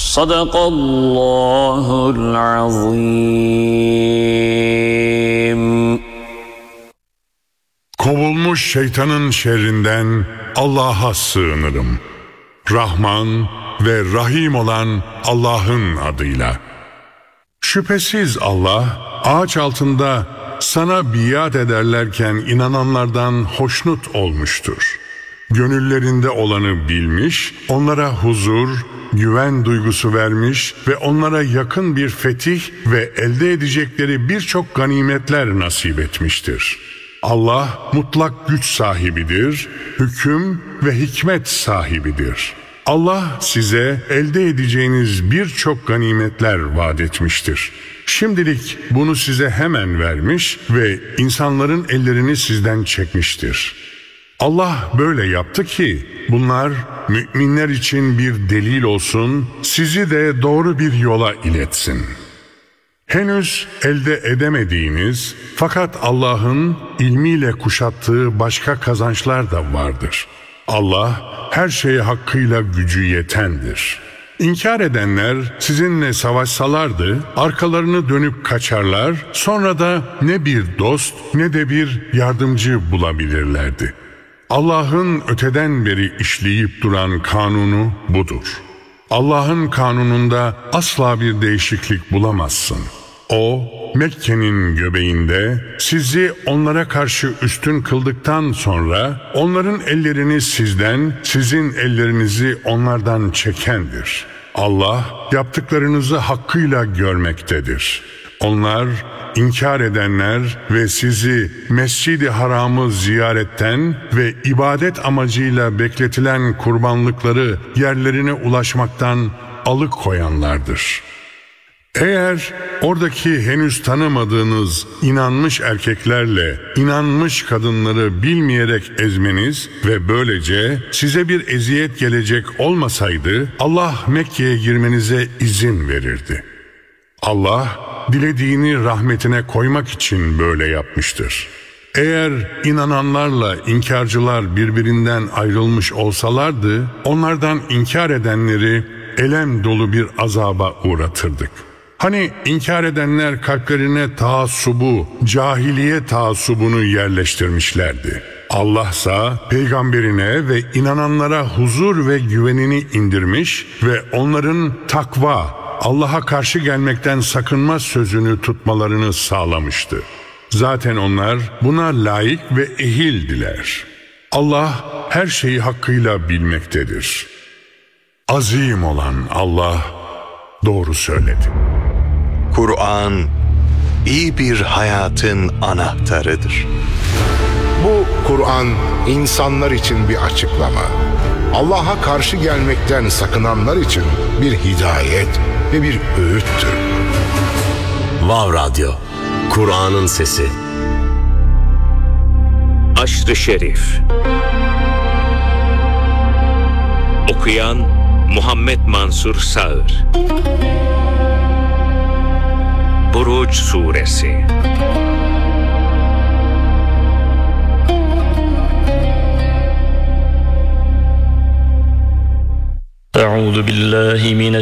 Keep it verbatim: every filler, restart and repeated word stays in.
Sadakallahul azim. Kovulmuş şeytanın şerrinden Allah'a sığınırım. Rahman ve Rahim olan Allah'ın adıyla. Şüphesiz Allah, ağaç altında sana biat ederlerken inananlardan hoşnut olmuştur. Gönüllerinde olanı bilmiş, onlara huzur, güven duygusu vermiş ve onlara yakın bir fetih ve elde edecekleri birçok ganimetler nasip etmiştir. Allah mutlak güç sahibidir, hüküm ve hikmet sahibidir. Allah size elde edeceğiniz birçok ganimetler vaat etmiştir. Şimdilik bunu size hemen vermiş ve insanların ellerini sizden çekmiştir. Allah böyle yaptı ki bunlar müminler için bir delil olsun, sizi de doğru bir yola iletsin. Henüz elde edemediğiniz fakat Allah'ın ilmiyle kuşattığı başka kazançlar da vardır. Allah her şeye hakkıyla gücü yetendir. İnkar edenler sizinle savaşsalardı arkalarını dönüp kaçarlar, sonra da ne bir dost ne de bir yardımcı bulabilirlerdi. Allah'ın öteden beri işleyip duran kanunu budur. Allah'ın kanununda asla bir değişiklik bulamazsın. O, Mekke'nin göbeğinde sizi onlara karşı üstün kıldıktan sonra onların ellerini sizden, sizin ellerinizi onlardan çekendir. Allah yaptıklarınızı hakkıyla görmektedir. Onlar, inkar edenler ve sizi Mescid-i Haram'ı ziyaretten ve ibadet amacıyla bekletilen kurbanlıkları yerlerine ulaşmaktan alıkoyanlardır. Eğer oradaki henüz tanımadığınız inanmış erkeklerle inanmış kadınları bilmeyerek ezmeniz ve böylece size bir eziyet gelecek olmasaydı Allah Mekke'ye girmenize izin verirdi. Allah dilediğini rahmetine koymak için böyle yapmıştır. Eğer inananlarla inkarcılar birbirinden ayrılmış olsalardı onlardan inkar edenleri elem dolu bir azaba uğratırdık. Hani inkar edenler kalplerine taassubu, cahiliye taassubunu yerleştirmişlerdi. Allah'sa peygamberine ve inananlara huzur ve güvenini indirmiş ve onların takva, Allah'a karşı gelmekten sakınma sözünü tutmalarını sağlamıştı. Zaten onlar buna layık ve ehildiler. Allah her şeyi hakkıyla bilmektedir. Azim olan Allah doğru söyledi. Kur'an iyi bir hayatın anahtarıdır. Bu Kur'an insanlar için bir açıklama. Allah'a karşı gelmekten sakınanlar için bir hidayet ve bir öğüttür. Vav Radyo, Kur'an'ın sesi. Aşr-ı Şerif. Okuyan Muhammed Mansur Sağır. Buruç Suresi. Euzu billahi